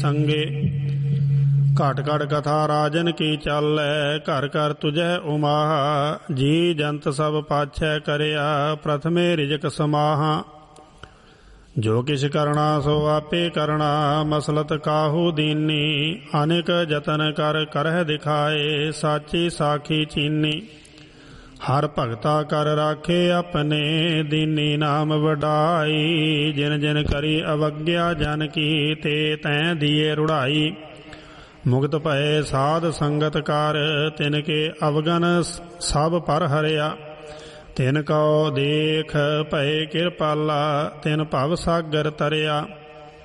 ਸੰਗੇ। ਘਟ ਘਟ ਕਥਾ ਰਾਜਨ ਕੀ ਚਾਲੈ, ਘਰ ਘਰ ਤੁਝੈ ਉਮਾਹਾ। ਜੀ ਜੰਤ ਸਭ ਪਾਛੈ ਕਰਿਆ, ਪ੍ਰਥਮੇ ਰਿਜਕ ਸਮਾਹਾ। ਜੋ ਕਿਛ ਕਰਣਾ ਸੋ ਆਪੇ ਕਰਣਾ, ਮਸਲਤ ਕਾਹੂ ਦੀਨੀ। ਅਨੇਕ ਜਤਨ ਕਰ ਕਰਹਿ ਦਿਖਾਏ, ਸਾਚੀ ਸਾਖੀ ਚੀਨੀ। ਹਰ ਭਗਤਾ ਕਰ ਰਾਖੇ ਆਪਣੇ, ਦੀਨੀ ਨਾਮ ਵਡਾਈ। ਜਿਨ ਜਿਨ ਕਰੀ ਅਵਗਿਆ ਜਨ ਕੀ, ਤੇ ਤੈਂ ਦੀਏ ਰੁੜਾਈ। ਮੁਕਤ ਭਏ ਸਾਧ ਸੰਗਤ ਕਰ, ਤਿਨ ਕੇ ਅਵਗਨ ਸਭ ਪਰ ਹਰਿਆ। ਤਿਨ ਕਉ ਦੇਖ ਭਏ ਕਿਰਪਾਲਾ, ਤਿਨ ਭਵ ਸਾਗਰ ਤਰਿਆ।